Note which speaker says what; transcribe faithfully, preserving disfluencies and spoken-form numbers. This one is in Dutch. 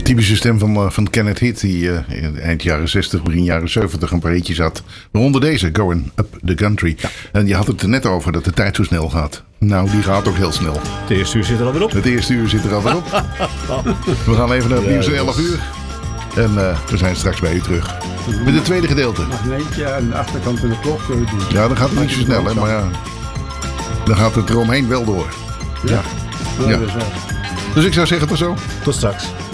Speaker 1: Typische stem van, uh, van Kenneth Heath, die uh, in eind jaren zestig, begin jaren zeventig een paar hitjes had. Waaronder deze, Going Up the Country. Ja. En je had het er net over dat de tijd zo snel gaat. Nou, die gaat ook heel snel.
Speaker 2: Het eerste uur zit er alweer op.
Speaker 1: Het eerste uur zit er alweer op. We gaan even naar het nieuws van elf uur. En uh, we zijn straks bij u terug. Met het tweede gedeelte.
Speaker 3: Nog een eentje aan de achterkant van de klok doen.
Speaker 1: Ja, dan gaat het niet zo snel, hè, maar ja. Dan gaat het eromheen wel door.
Speaker 3: Ja.
Speaker 1: Ja. Ja. Dus ik zou zeggen tot zo.
Speaker 2: Tot straks.